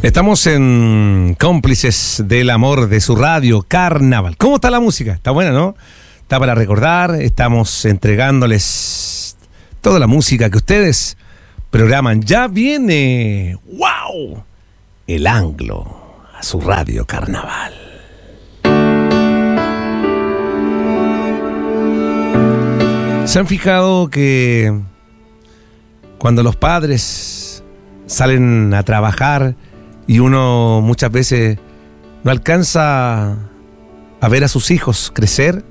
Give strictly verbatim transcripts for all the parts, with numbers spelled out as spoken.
Estamos en Cómplices del Amor de su radio Carnaval. ¿Cómo está la música? Está buena, ¿no? Está para recordar. Estamos entregándoles toda la música que ustedes programan. Ya viene, ¡wow!, el Anglo a su radio Carnaval. ¿Se han fijado que cuando los padres salen a trabajar y uno muchas veces no alcanza a ver a sus hijos crecer?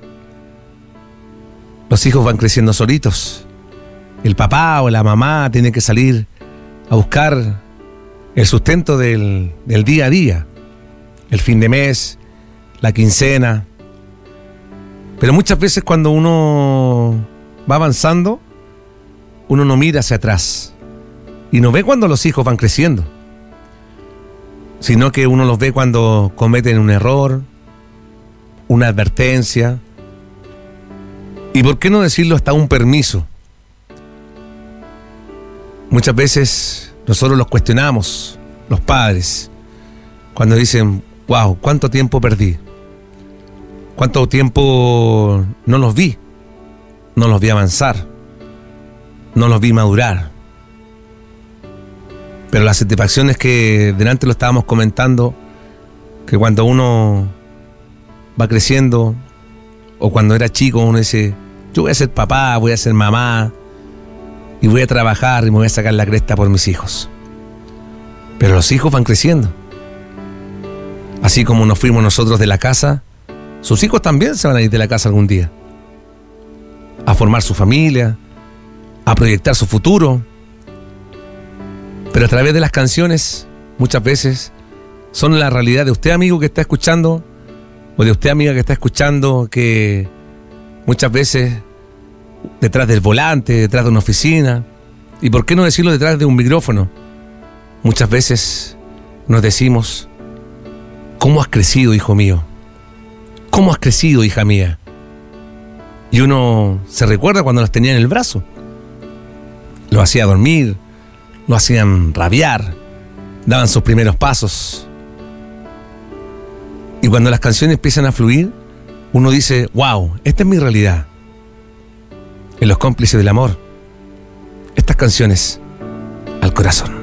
Los hijos van creciendo solitos. El papá o la mamá tiene que salir a buscar el sustento del, del día a día, el fin de mes, la quincena. Pero muchas veces cuando uno va avanzando, uno no mira hacia atrás y no ve cuando los hijos van creciendo, sino que uno los ve cuando cometen un error, una advertencia, y por qué no decirlo, hasta un permiso. Muchas veces nosotros los cuestionamos, los padres, cuando dicen, wow, ¿cuánto tiempo perdí? ¿Cuánto tiempo no los vi? No los vi avanzar, no los vi madurar. Pero la satisfacción es que delante lo estábamos comentando, que cuando uno va creciendo, o cuando era chico, uno dice, yo voy a ser papá, voy a ser mamá, y voy a trabajar y me voy a sacar la cresta por mis hijos. Pero los hijos van creciendo. Así como nos fuimos nosotros de la casa, sus hijos también se van a ir de la casa algún día, a formar su familia, a proyectar su futuro. Pero a través de las canciones, muchas veces, son la realidad de usted, amigo, que está escuchando, o de usted, amiga, que está escuchando, que muchas veces detrás del volante, detrás de una oficina, y por qué no decirlo, detrás de un micrófono, muchas veces nos decimos, ¿cómo has crecido, hijo mío? ¿Cómo has crecido, hija mía? Y uno se recuerda cuando los tenía en el brazo. Lo hacía dormir, lo hacían rabiar, daban sus primeros pasos. Y cuando las canciones empiezan a fluir, uno dice, wow, esta es mi realidad. En Los Cómplices del Amor, estas canciones al corazón.